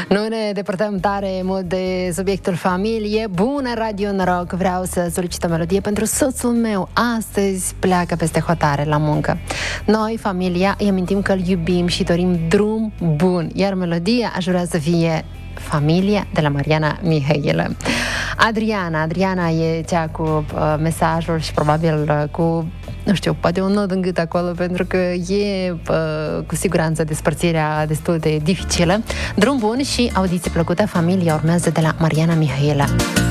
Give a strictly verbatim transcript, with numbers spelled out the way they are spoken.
Nu ne depărtăm tare mult de subiectul familie. Bună Radio Noroc! Vreau să solicit o melodie pentru soțul meu. Astăzi pleacă peste hotare la muncă. Noi, familia, îi amintim că îl iubim și dorim drum bun. Iar melodia aș vrea să fie Familia de la Mariana Mihailă. Adriana, Adriana e cea cu uh, mesajul și probabil uh, cu, nu știu, poate un nod în gât acolo, pentru că e uh, cu siguranță despărțirea destul de dificilă. Drum bun și audiție plăcută. Familia urmează de la Mariana Mihailă.